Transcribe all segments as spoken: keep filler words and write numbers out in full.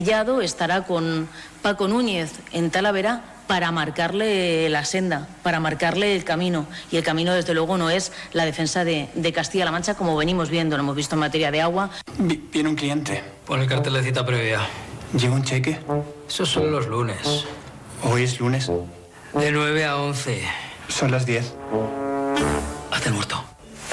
Yado estará con Paco Núñez en Talavera para marcarle la senda, para marcarle el camino. Y el camino, desde luego, no es la defensa de, de Castilla-La Mancha, como venimos viendo, lo hemos visto en materia de agua. Viene un cliente. Pon el cartel de cita previa. ¿Lleva un cheque? Esos son los lunes. ¿Hoy es lunes? De nueve a once. Son las diez. Hazte el muerto.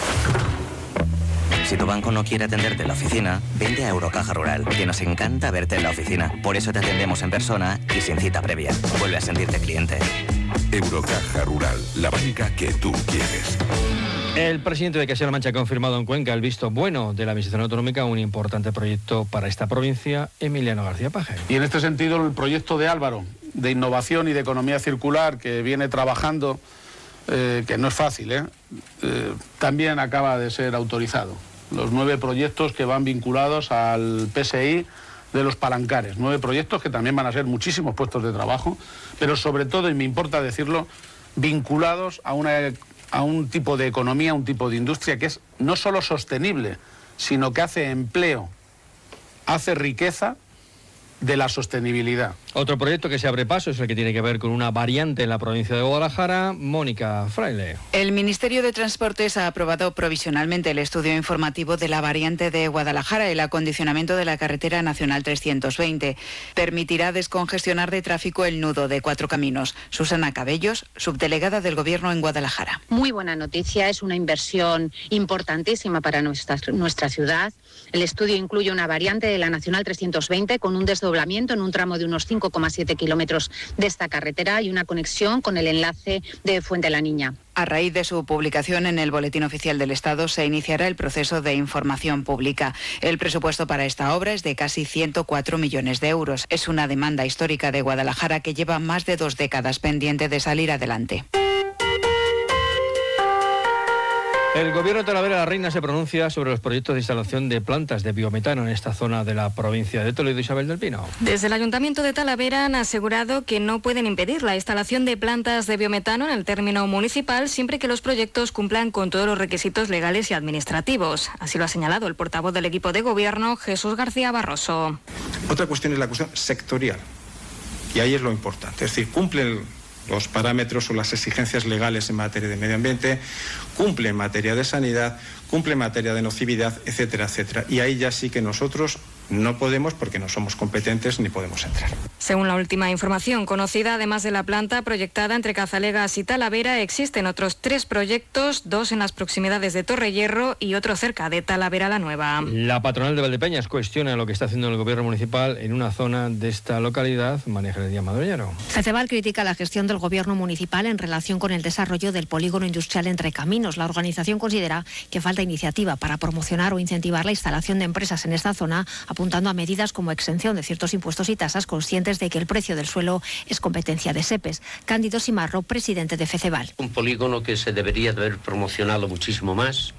Si tu banco no quiere atenderte en la oficina, vente a Eurocaja Rural, que nos encanta verte en la oficina. Por eso te atendemos en persona y sin cita previa. Vuelve a sentirte cliente. Eurocaja Rural, la banca que tú quieres. El presidente de Castilla-La Mancha ha confirmado en Cuenca el visto bueno de la Administración Autonómica, un importante proyecto para esta provincia, Emiliano García Paje. Y en este sentido, el proyecto de Álvaro, de innovación y de economía circular, que viene trabajando, eh, que no es fácil, ¿eh? Eh, también acaba de ser autorizado. Los nueve proyectos que van vinculados al P S I de los palancares. Nueve proyectos que también van a ser muchísimos puestos de trabajo, pero sobre todo, y me importa decirlo, vinculados a, una, a un tipo de economía, un tipo de industria que es no solo sostenible, sino que hace empleo, hace riqueza de la sostenibilidad. Otro proyecto que se abre paso es el que tiene que ver con una variante en la provincia de Guadalajara. Mónica Fraile. El Ministerio de Transportes ha aprobado provisionalmente el estudio informativo de la variante de Guadalajara. El acondicionamiento de la carretera nacional trescientos veinte permitirá descongestionar de tráfico el nudo de Cuatro Caminos. Susana Cabellos, subdelegada del Gobierno en Guadalajara. Muy buena noticia, es una inversión importantísima para nuestra, nuestra ciudad. El estudio incluye una variante de la nacional trescientos veinte con un desdoblamiento en un tramo de unos cinco coma siete kilómetros de esta carretera y una conexión con el enlace de Fuente la Niña. A raíz de su publicación en el Boletín Oficial del Estado se iniciará el proceso de información pública. El presupuesto para esta obra es de casi ciento cuatro millones de euros. Es una demanda histórica de Guadalajara que lleva más de dos décadas pendiente de salir adelante. El Gobierno de Talavera de la Reina se pronuncia sobre los proyectos de instalación de plantas de biometano en esta zona de la provincia de Toledo. Isabel del Pino. Desde el Ayuntamiento de Talavera han asegurado que no pueden impedir la instalación de plantas de biometano en el término municipal siempre que los proyectos cumplan con todos los requisitos legales y administrativos. Así lo ha señalado el portavoz del equipo de Gobierno, Jesús García Barroso. Otra cuestión es la cuestión sectorial. Y ahí es lo importante. Es decir, cumplen los parámetros o las exigencias legales en materia de medio ambiente, cumple en materia de sanidad, cumple en materia de nocividad, etcétera, etcétera. Y ahí ya sí que nosotros no podemos, porque no somos competentes ni podemos entrar. Según la última información conocida, además de la planta proyectada entre Cazalegas y Talavera, existen otros tres proyectos, dos en las proximidades de Torrehierro y otro cerca de Talavera la Nueva. La patronal de Valdepeñas cuestiona lo que está haciendo el Gobierno municipal en una zona de esta localidad. María Jesús Madroñero. Feceval critica la gestión del Gobierno municipal en relación con el desarrollo del polígono industrial Entre Caminos. La organización considera que falta iniciativa para promocionar o incentivar la instalación de empresas en esta zona, apuntando a medidas como exención de ciertos impuestos y tasas, conscientes de que el precio del suelo es competencia de SEPES. Cándido Simarro, presidente de Feceval. Un polígono que se debería de haber promocionado muchísimo más,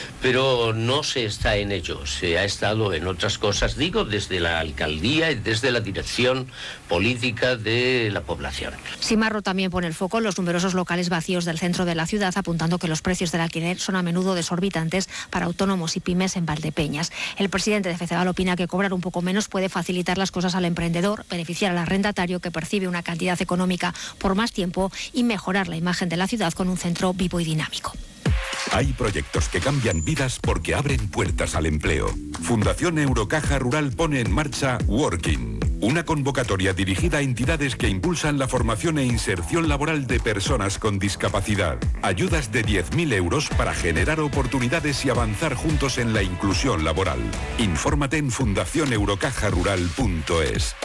pero no se está en ello. Se ha estado en otras cosas, digo, desde la alcaldía y desde la dirección política de la población. Simarro también pone el foco en los numerosos locales vacíos del centro de la ciudad, apuntando que los precios del alquiler son a menudo desorbitantes para autónomos y pymes en Valdepeñas. El presidente de Feceval opina que cobrar un poco menos puede facilitar las cosas al emprendedor, beneficiar al arrendatario que percibe una cantidad económica por más tiempo y mejorar la imagen de la ciudad con un centro vivo y dinámico. Hay proyectos que cambian vidas porque abren puertas al empleo. Fundación Eurocaja Rural pone en marcha Working, una convocatoria dirigida a entidades que impulsan la formación e inserción laboral de personas con discapacidad. Ayudas de diez mil euros para generar oportunidades y avanzar juntos en la inclusión laboral. Infórmate en fundación eurocaja rural punto es.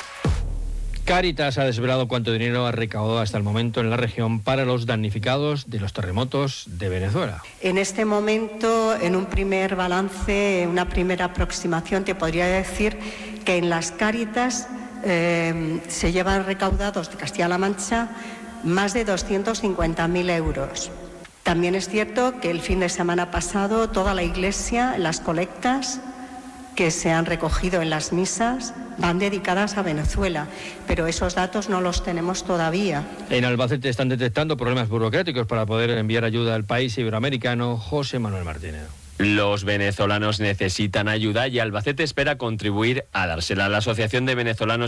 Cáritas ha desvelado cuánto dinero ha recaudado hasta el momento en la región para los damnificados de los terremotos de Venezuela. En este momento, en un primer balance, una primera aproximación, te podría decir que en las Cáritas eh, se llevan recaudados de Castilla-La Mancha más de doscientos cincuenta mil euros. También es cierto que el fin de semana pasado toda la Iglesia, las colectas que se han recogido en las misas van dedicadas a Venezuela, pero esos datos no los tenemos todavía. En Albacete están detectando problemas burocráticos para poder enviar ayuda al país iberoamericano. José Manuel Martínez. Los venezolanos necesitan ayuda y Albacete espera contribuir a dársela. La Asociación de Venezolanos